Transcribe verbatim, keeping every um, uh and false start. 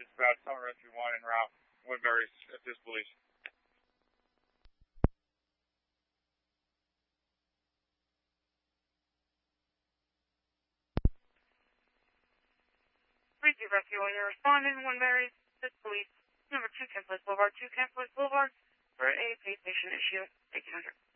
dispatch, Summer Rescue one en route, Woodbury, assist police. three two Rescue one, you're responding, Woodbury, assist police, number two Camp Place Boulevard, two Camp Place Boulevard, for a pay station issue, eighteen hundred.